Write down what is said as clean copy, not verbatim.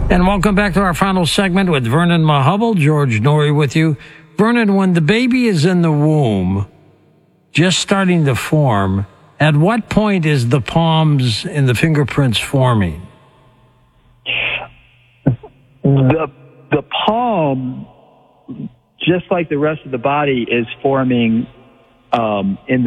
And welcome back to our final segment with Vernon Mahubble. George Noory with you. Vernon, when the baby is in the womb, just starting to form, at what point is the palms and the fingerprints forming? The palm, just like the rest of the body, is forming in